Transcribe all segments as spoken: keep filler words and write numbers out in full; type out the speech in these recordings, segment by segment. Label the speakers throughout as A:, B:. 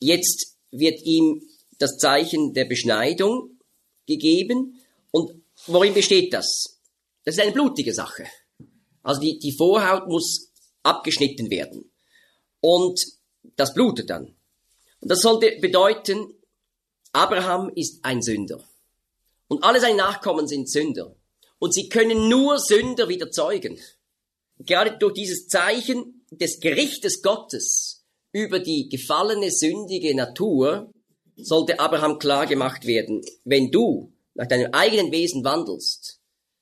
A: jetzt wird ihm das Zeichen der Beschneidung gegeben. Und worin besteht das? Das ist eine blutige Sache. Also die, die Vorhaut muss abgeschnitten werden. Und das blutet dann. Und das sollte bedeuten, Abraham ist ein Sünder. Und alle seine Nachkommen sind Sünder. Und sie können nur Sünder wieder zeugen. Gerade durch dieses Zeichen des Gerichtes Gottes über die gefallene, sündige Natur sollte Abraham klar gemacht werden, wenn du nach deinem eigenen Wesen wandelst,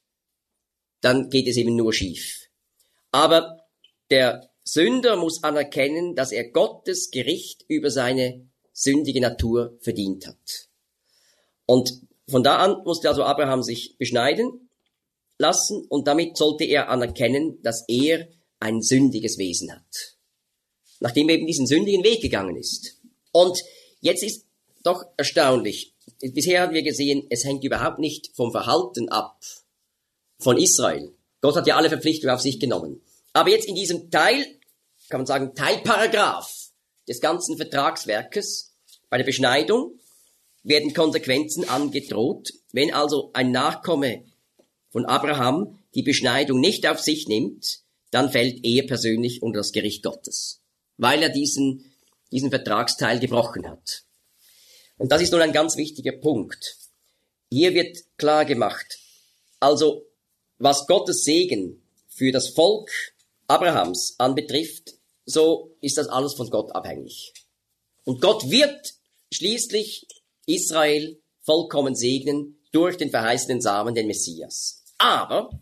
A: dann geht es eben nur schief. Aber der Sünder muss anerkennen, dass er Gottes Gericht über seine sündige Natur verdient hat. Und von da an musste also Abraham sich beschneiden lassen und damit sollte er anerkennen, dass er ein sündiges Wesen hat. Nachdem er eben diesen sündigen Weg gegangen ist. Und jetzt ist doch erstaunlich, bisher haben wir gesehen, es hängt überhaupt nicht vom Verhalten ab von Israel. Gott hat ja alle Verpflichtungen auf sich genommen. Aber jetzt in diesem Teil, kann man sagen, Teilparagraph des ganzen Vertragswerkes, bei der Beschneidung, werden Konsequenzen angedroht. Wenn also ein Nachkomme von Abraham die Beschneidung nicht auf sich nimmt, dann fällt er persönlich unter das Gericht Gottes, weil er diesen, diesen Vertragsteil gebrochen hat. Und das ist nun ein ganz wichtiger Punkt. Hier wird klar gemacht, also was Gottes Segen für das Volk Abrahams anbetrifft, so ist das alles von Gott abhängig. Und Gott wird schließlich Israel vollkommen segnen durch den verheißenen Samen, den Messias. Aber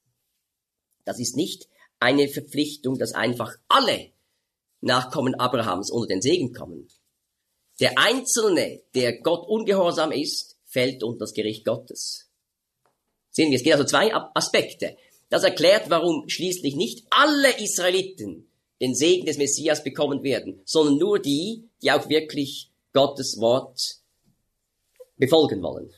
A: das ist nicht eine Verpflichtung, dass einfach alle Nachkommen Abrahams unter den Segen kommen. Der Einzelne, der Gott ungehorsam ist, fällt unter das Gericht Gottes. Sehen wir, es gibt also zwei Aspekte. Das erklärt, warum schließlich nicht alle Israeliten den Segen des Messias bekommen werden, sondern nur die, die auch wirklich Gottes Wort befolgen wollen.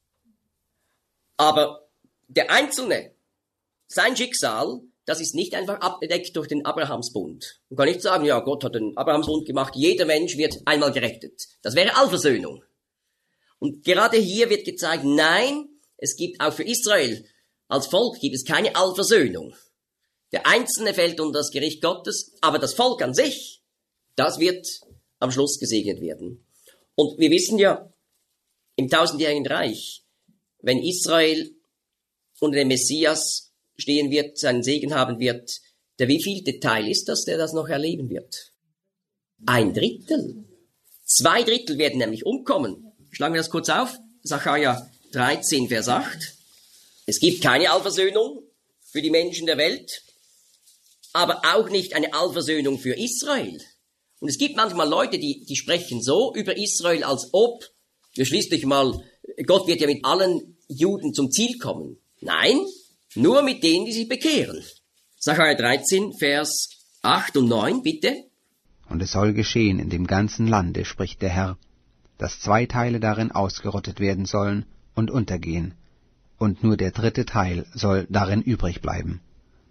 A: Aber der Einzelne, sein Schicksal, das ist nicht einfach abgedeckt durch den Abrahamsbund. Man kann nicht sagen, ja, Gott hat den Abrahamsbund gemacht, jeder Mensch wird einmal gerettet. Das wäre Allversöhnung. Und gerade hier wird gezeigt, nein, es gibt auch für Israel als Volk gibt es keine Allversöhnung. Der Einzelne fällt unter das Gericht Gottes, aber das Volk an sich, das wird am Schluss gesegnet werden. Und wir wissen ja, im tausendjährigen Reich, wenn Israel unter dem Messias stehen wird, seinen Segen haben wird, der wievielte Teil ist das, der das noch erleben wird? Ein Drittel. Zwei Drittel werden nämlich umkommen. Schlagen wir das kurz auf. Sacharja dreizehn, Vers acht. Es gibt keine Allversöhnung für die Menschen der Welt, aber auch nicht eine Allversöhnung für Israel. Und es gibt manchmal Leute, die, die sprechen so über Israel, als ob wir schließlich mal, Gott wird ja mit allen Juden zum Ziel kommen. Nein, nur mit denen, die sich bekehren. Sacharja dreizehn, Vers acht und neun, bitte.
B: Und es soll geschehen in dem ganzen Lande, spricht der Herr, dass zwei Teile darin ausgerottet werden sollen und untergehen, und nur der dritte Teil soll darin übrig bleiben.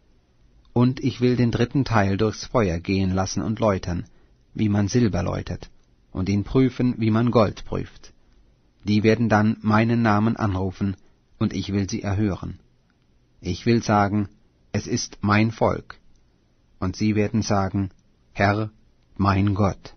B: Und ich will den dritten Teil durchs Feuer gehen lassen und läutern, wie man Silber läutert, und ihn prüfen, wie man Gold prüft. Die werden dann meinen Namen anrufen, und ich will sie erhören. Ich will sagen, es ist mein Volk. Und sie werden sagen, Herr, mein Gott.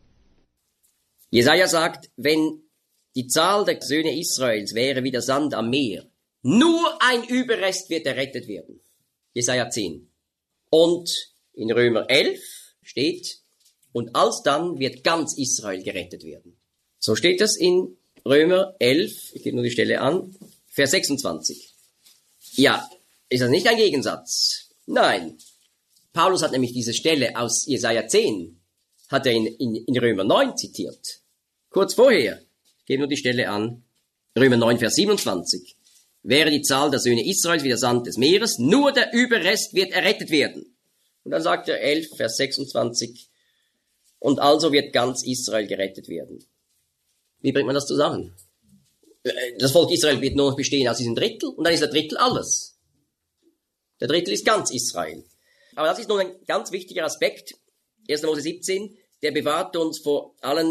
A: Jesaja sagt, wenn die Zahl der Söhne Israels wäre wie der Sand am Meer, nur ein Überrest wird errettet werden. Jesaja zehn. Und in Römer elf steht, und alsdann wird ganz Israel gerettet werden. So steht das in Römer elf, ich gebe nur die Stelle an, Vers sechsundzwanzig. Ja, ist das nicht ein Gegensatz? Nein. Paulus hat nämlich diese Stelle aus Jesaja zehn, hat er in, in, in Römer neun zitiert. Kurz vorher, ich gebe nur die Stelle an, Römer neun, Vers siebenundzwanzig. Wäre die Zahl der Söhne Israels wie der Sand des Meeres, nur der Überrest wird errettet werden. Und dann sagt er elf, Vers sechsundzwanzig, und also wird ganz Israel gerettet werden. Wie bringt man das zusammen? Das Volk Israel wird nur noch bestehen aus diesem Drittel, und dann ist der Drittel alles. Der Drittel ist ganz Israel. Aber das ist nun ein ganz wichtiger Aspekt, erster Mose siebzehn, der bewahrt uns vor allen